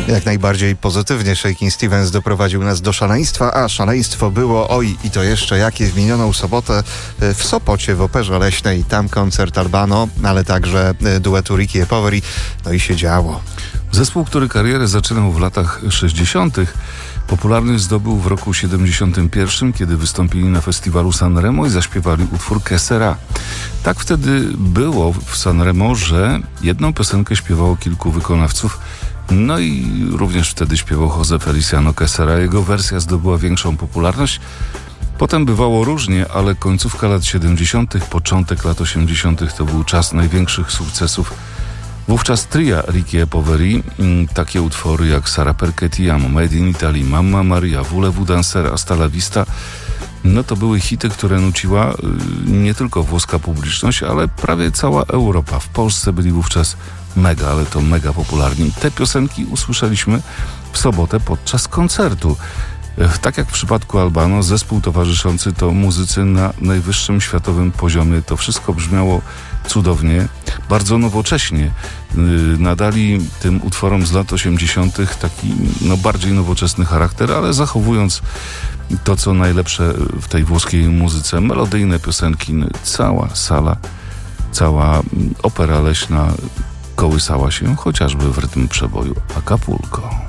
Jak najbardziej pozytywnie Shakin' Stevens doprowadził nas do szaleństwa, a szaleństwo było, oj, i to jeszcze jakie, w minioną sobotę w Sopocie w Operze Leśnej. Tam koncert Albano, ale także duetu Ricky e Poveri. No i się działo. Zespół, który karierę zaczynał w latach 60., popularność zdobył w roku 71, kiedy wystąpili na festiwalu Sanremo i zaśpiewali utwór Que Sera. Tak wtedy było w Sanremo, że jedną piosenkę śpiewało kilku wykonawców. No i również wtedy śpiewał José Feliciano Que Sera. Jego wersja zdobyła większą popularność. Potem bywało różnie, ale końcówka lat 70., początek lat 80. to był czas największych sukcesów. Wówczas tria Ricky e Poveri, takie utwory jak Sara perché ti amo, Made in Italy, Mamma Maria, Voulez-vous danser, Hasta la vista, no to były hity, które nuciła nie tylko włoska publiczność, ale prawie cała Europa. W Polsce byli wówczas mega popularni. Te piosenki usłyszeliśmy w sobotę podczas koncertu. Tak jak w przypadku Albano, zespół towarzyszący to muzycy na najwyższym światowym poziomie. To wszystko brzmiało cudownie, bardzo nowocześnie. Nadali tym utworom z lat 80. taki bardziej nowoczesny charakter, ale zachowując to, co najlepsze w tej włoskiej muzyce. Melodyjne piosenki, cała sala, cała Opera Leśna kołysała się chociażby w rytm przeboju Acapulco.